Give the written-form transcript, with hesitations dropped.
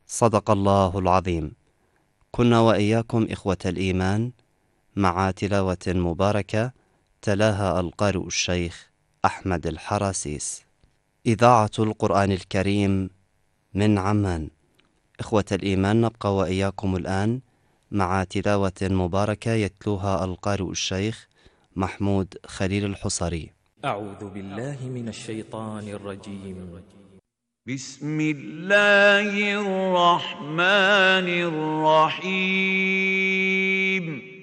صدق الله العظيم. كنا وإياكم إخوة الإيمان مع تلاوة مباركة تلاها القارئ الشيخ أحمد الحراسيس. إذاعة القرآن الكريم من عمان. إخوة الإيمان، نبقى وإياكم الآن مع تلاوة مباركة يتلوها القارئ الشيخ محمود خليل الحصري. أعوذ بالله من الشيطان الرجيم. بسم الله الرحمن الرحيم.